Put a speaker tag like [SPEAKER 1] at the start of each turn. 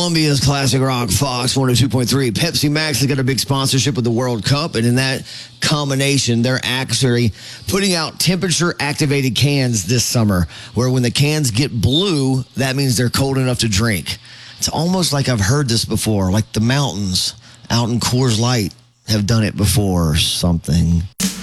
[SPEAKER 1] Columbia's Classic Rock Fox 102.3. Pepsi Max has got a big sponsorship with the World Cup, and in that combination, they're actually putting out temperature-activated cans this summer, where when the cans get blue, that means they're cold enough to drink. It's almost like I've heard this before, like the mountains out in Coors Light have done it before or something.